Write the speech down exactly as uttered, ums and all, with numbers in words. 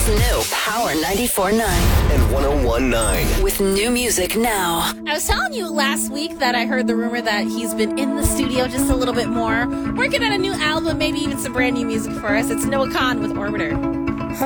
Omaha's new Power ninety-four point nine and one oh one point nine. with new music now. I was telling you last week that I heard the rumor that he's been in the studio just a little bit more, working on a new album, maybe even some brand new music for us. It's Noah Kahan with Orbiter.